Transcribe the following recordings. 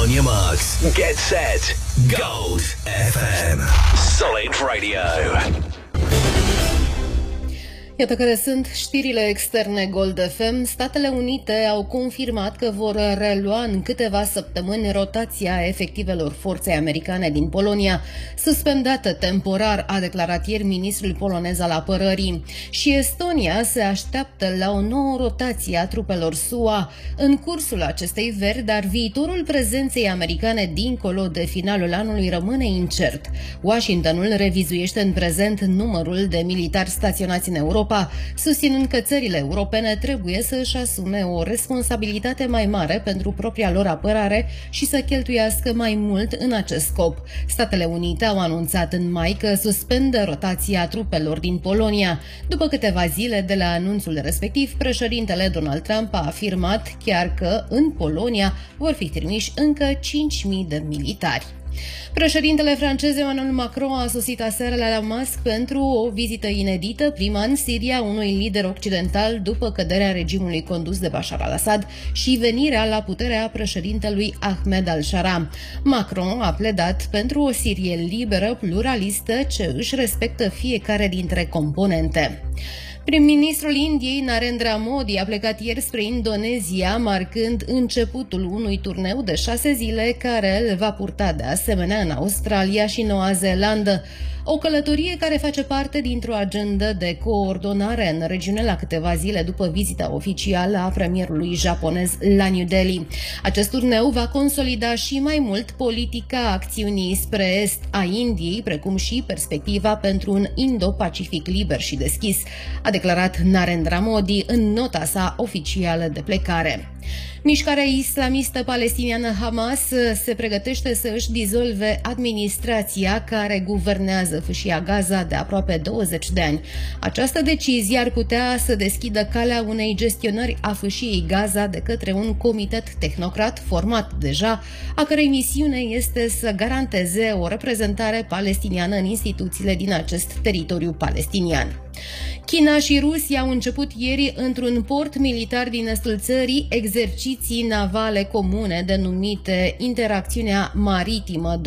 On your marks, get set, Gold FM. Solid Radio. Iată care sunt știrile externe Gold FM. Statele Unite au confirmat că vor relua în câteva săptămâni rotația efectivelor forței americane din Polonia, suspendată temporar, a declarat ieri ministrul polonez al apărării. Și Estonia se așteaptă la o nouă rotație a trupelor SUA în cursul acestei veri, dar viitorul prezenței americane dincolo de finalul anului rămâne incert. Washingtonul revizuiește în prezent numărul de militari staționați în Europa, susținând că țările europene trebuie să își asume o responsabilitate mai mare pentru propria lor apărare și să cheltuiască mai mult în acest scop. Statele Unite au anunțat în mai că suspendă rotația trupelor din Polonia. După câteva zile de la anunțul respectiv, președintele Donald Trump a afirmat chiar că în Polonia vor fi trimiși încă 5.000 de militari. Președintele francez Emmanuel Macron a sosit aseară la Damasc pentru o vizită inedită, prima în Siria, unui lider occidental după căderea regimului condus de Bashar al-Assad și venirea la putere a președintelui Ahmed al-Shara. Macron a pledat pentru o Sirie liberă, pluralistă, ce își respectă fiecare dintre componente. Prim-ministrul Indiei, Narendra Modi, a plecat ieri spre Indonezia, marcând începutul unui turneu de 6 zile care îl va purta de asemenea în Australia și Noua Zeelandă. O călătorie care face parte dintr-o agendă de coordonare în regiune la câteva zile după vizita oficială a premierului japonez la New Delhi. Acest turneu va consolida și mai mult politica acțiunii spre est a Indiei, precum și perspectiva pentru un Indo-Pacific liber și deschis, a declarat Narendra Modi în nota sa oficială de plecare. Mișcarea islamistă palestiniană Hamas se pregătește să își dizolve administrația care guvernează fâșia Gaza de aproape 20 de ani. Această decizie ar putea să deschidă calea unei gestionări a fâșiei Gaza de către un comitet tehnocrat format deja, a cărei misiune este să garanteze o reprezentare palestiniană în instituțiile din acest teritoriu palestinian. China și Rusia au început ieri într-un port militar din estul țării exerciții navale comune denumite Interacțiunea Maritimă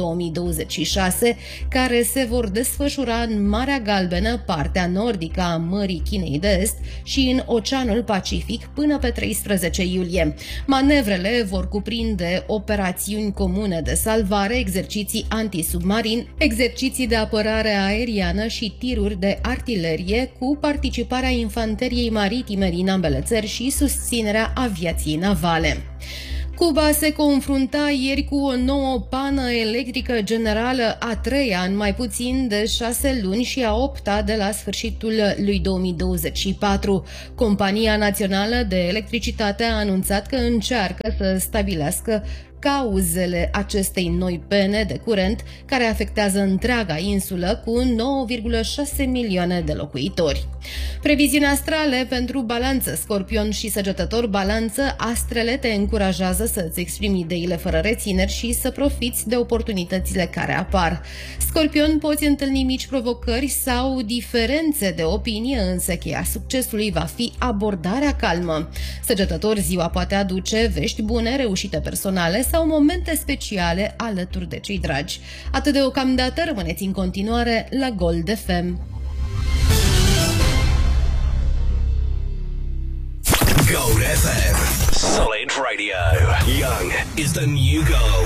2026, care se vor desfășura în Marea Galbenă, partea nordică a Mării Chinei de Est și în Oceanul Pacific până pe 13 iulie. Manevrele vor cuprinde operațiuni comune de salvare, exerciții antisubmarin, exerciții de apărare aeriană și tiruri de artilerie cu participarea infanteriei maritime din ambele țări și susținerea aviației navale. Cuba se confrunta ieri cu o nouă pană electrică generală, a treia în mai puțin de 6 luni și a 8-a de la sfârșitul lui 2024. Compania Națională de Electricitate a anunțat că încearcă să stabilească cauzele acestei noi pene de curent care afectează întreaga insulă cu 9,6 milioane de locuitori. Previziuni astrale pentru Balanță, Scorpion și Săgetător. Balanță, astrele te încurajează să-ți exprimi ideile fără rețineri și să profiți de oportunitățile care apar. Scorpion, poți întâlni mici provocări sau diferențe de opinie, însă cheia succesului va fi abordarea calmă. Săgetător, ziua poate aduce vești bune, reușite personale sau momente speciale alături de cei dragi. Atât deocamdată, rămâneți în continuare la Gold FM. Gold FM. Solid Radio. Young is the new gold.